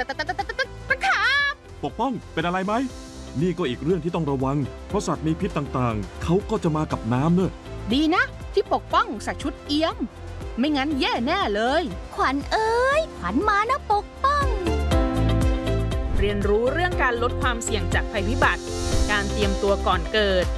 ตะขาบปกป้องเป็นอะไรไหมนี่ก็อีกเรื่องที่ต้องระวังเพราะสัตว์มีพิษต่างๆเขาก็จะมากับน้ำเนอะดีนะที่ปกป้องใส่ชุดเอี้ยมไม่งั้นแย่แน่เลยขวัญเอ้ยขวัญมานะปกป้องเรียนรู้เรื่องการลดความเสี่ยงจากภัยพิบัติการเตรียมตัวก่อนเกิด